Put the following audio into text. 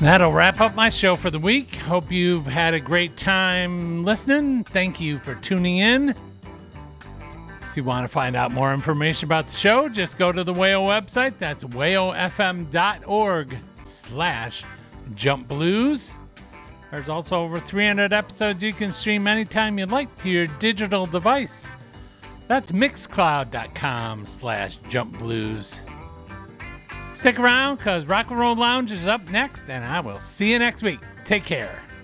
That'll wrap up my show for the week. Hope you've had a great time listening. Thank you for tuning in. If you want to find out more information about the show, just go to the WAYO website. That's wayofm.org/jumpblues. There's also over 300 episodes you can stream anytime you like to your digital device. That's mixcloud.com/jumpblues. Stick around because Rock and Roll Lounge is up next, and I will see you next week. Take care.